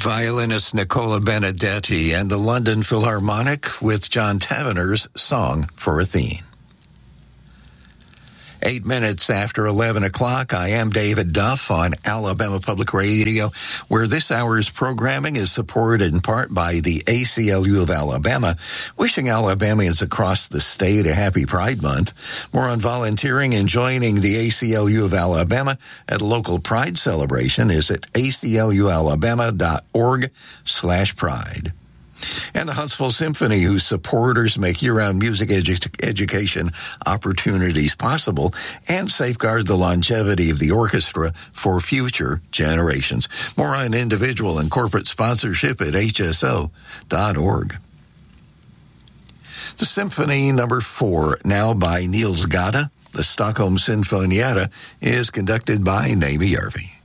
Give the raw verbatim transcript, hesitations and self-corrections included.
Violinist Nicola Benedetti and the London Philharmonic with John Tavener's Song for Athene. Eight minutes after eleven o'clock, I am David Duff on Alabama Public Radio, where this hour's programming is supported in part by the A C L U of Alabama, wishing Alabamians across the state a happy Pride Month. More on volunteering and joining the A C L U of Alabama at a local Pride celebration is at aclualabama.org slash pride. And the Huntsville Symphony, whose supporters make year-round music edu- education opportunities possible and safeguard the longevity of the orchestra for future generations. More on individual and corporate sponsorship at H S O dot org. The Symphony Number Four, now by Niels Gade, the Stockholm Sinfonietta, is conducted by Naomi Järvi.